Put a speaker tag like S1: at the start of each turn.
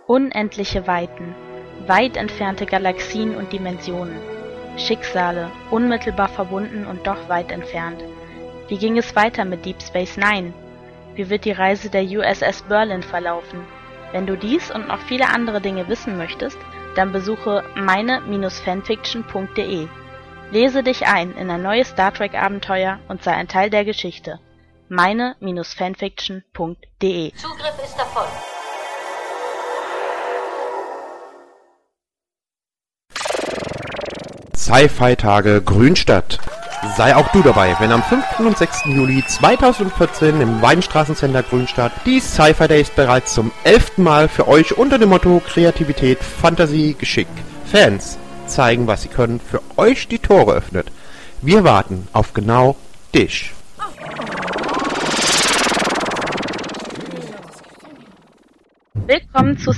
S1: Unendliche Weiten, weit entfernte Galaxien und Dimensionen, Schicksale, unmittelbar verbunden und doch weit entfernt. Wie ging es weiter mit Deep Space Nine? Wie wird die Reise der USS Berlin verlaufen? Wenn du dies und noch viele andere Dinge wissen möchtest, dann besuche meine-fanfiction.de. Lese dich ein in ein neues Star Trek Abenteuer und sei ein Teil der Geschichte. meine-fanfiction.de.
S2: Zugriff ist erfolgt.
S3: Sci-Fi-Tage Grünstadt. Sei auch du dabei, wenn am 5. und 6. Juli 2014 im Weinstraßencenter Grünstadt die Sci-Fi Days bereits zum 11. Mal für euch unter dem Motto Kreativität, Fantasie, Geschick, Fans zeigen, was sie können, für euch die Tore öffnet. Wir warten auf genau dich.
S1: Willkommen zu